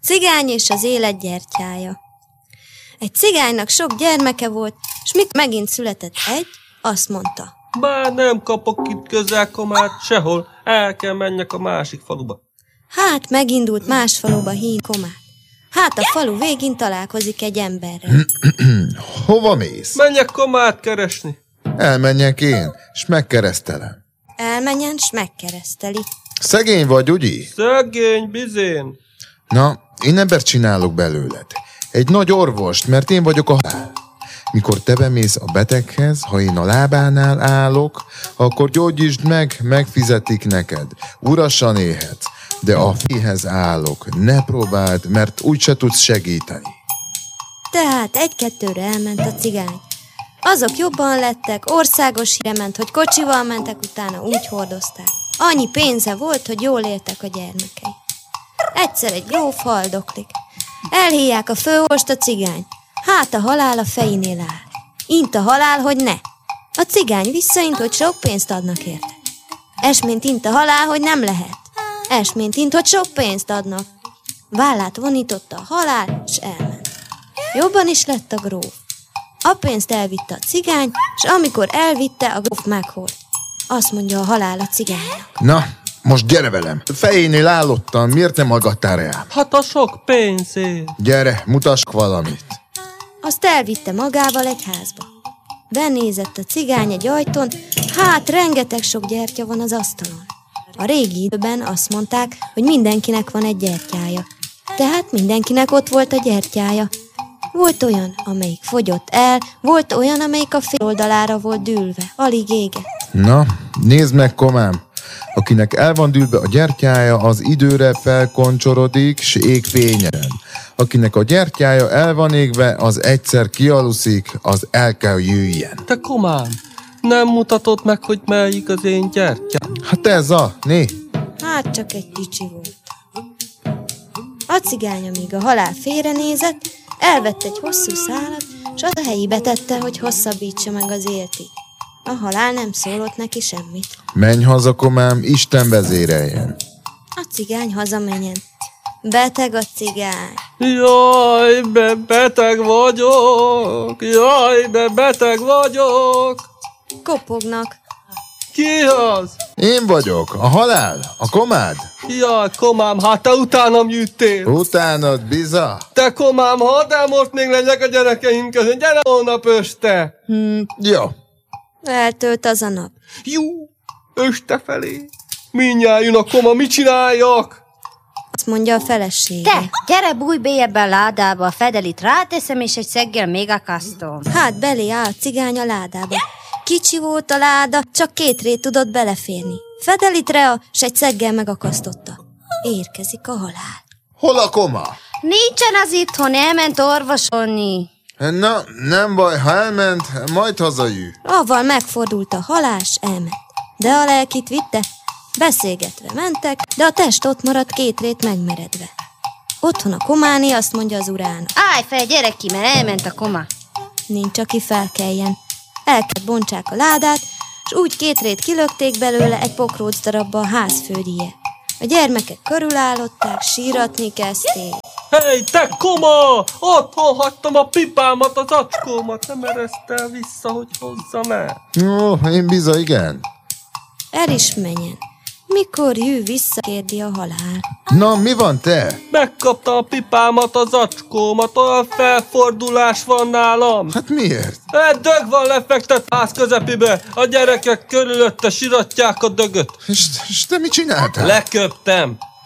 Cigány és az élet gyertyája. Egy cigánynak sok gyermeke volt, és mikor megint született egy, azt mondta: Már nem kapok itt közel komát sehol, el kell menjek a másik faluba. Hát megindult más faluba hív komát. Hát a falu végén találkozik egy emberrel. Hova mész? Menjek komát keresni. Elmenjek én, s megkeresztelem. Elmenjen, s megkereszteli. Szegény vagy, ugye? Szegény, bizén. Na, én embert csinálok belőled. Egy nagy orvost, mert én vagyok a halál. Mikor te bemész a beteghez, ha én a lábánál állok, akkor gyógyítsd meg, megfizetik neked. Urasan élhetsz, de a féhez állok. Ne próbáld, mert úgyse tudsz segíteni. Tehát egy-kettőre elment a cigány. Azok jobban lettek, országos híre ment, hogy kocsival mentek, utána úgy hordozták. Annyi pénze volt, hogy jól éltek a gyermekei. Egyszer egy gróf haldoklik. Elhívják a főorvost, a cigány. Hát a halál a fejénél áll. Int a halál, hogy ne. A cigány visszaint, hogy sok pénzt adnak érte. Esmént int a halál, hogy nem lehet. Esmént int, hogy sok pénzt adnak. Vállát vonította a halál, és elment. Jobban is lett a gróf. A pénzt elvitte a cigány, és amikor elvitte, a gróf meghalt. Azt mondja a halál a cigánynak: Na, most gyere velem. Fejénél állottam, miért nem hallgattál rám? Hát a sok pénzért. Gyere, mutass valamit. Azt elvitte magával egy házba. Benézett a cigány egy ajtón, hát rengeteg sok gyertya van az asztalon. A régi időben azt mondták, hogy mindenkinek van egy gyertyája. Tehát mindenkinek ott volt a gyertyája. Volt olyan, amelyik fogyott el, volt olyan, amelyik a fél oldalára volt dűlve, alig égett. Na, nézd meg, komám. Akinek el van dűlve a gyertyája, az időre felkoncsorodik, s ég fényen. Akinek a gyertyája el van égve, az egyszer kialuszik, az el kell jöjjen. Te komám, nem mutatod meg, hogy melyik az én gyertyám? Hát ez a, né? Hát csak egy kicsi volt. A cigány, amíg a halál félrenézett, elvett egy hosszú szálat, s az a helyébe tette, hogy hosszabbítsa meg az életét. A halál nem szólott neki semmit. Menj haza, komám, Isten vezéreljen. A cigány hazamenjen. Beteg a cigány. Jaj, beteg vagyok! Jaj, beteg vagyok! Kopognak. Ki az? Én vagyok, a halál, a komád. Jaj, komám, hát te utánam jöttél. Utánad, biza? Te komám, hadd el most még legyek a gyerekeink között, gyere holnap este. Jó. Eltölt az a nap. Jó, este felé. Mindjárt jön a koma, mit csináljak? Azt mondja a felesége. Te, gyere, bújj be ebbe a ládába, a fedelit ráteszem, és egy szeggel még akasztom. Hát belé áll a cigány a ládába. Kicsi volt a láda, csak 2 rét tudott beleférni. Fedelitre s egy szeggel megakasztotta. Érkezik a halál. Hol a koma? Nincsen az itthon, elment orvosolni. Na, nem baj, ha elment, majd hazajöjj. Avval megfordult a halál, s elment. De a lelkit vitte. Beszélgetve mentek, de a test ott maradt 2 rét megmeredve. Otthon a kománi azt mondja az urának: Állj fel, gyere ki, mert elment a koma. Nincs, aki felkeljen. El kell bontsák a ládát, s úgy 2 rét kilökték belőle egy pokróc darabba a házfődije. A gyermekek körülállották, síratni kezdték. Hey, te koma! Otthon hagytam a pipámat, az acskómat, nem eresztel vissza, hogy hozzam el. Ó, én biza, igen. El is menjen. Mikor jő vissza, kérdi a halál. Na, mi van te? Megkaptam a pipámat, az acskómat, olyan felfordulás van nálam. Hát miért? Egy dög van lefektet ház közepébe, a gyerekek körülötte siratják a dögöt. És te mit csináltál? Leköptem.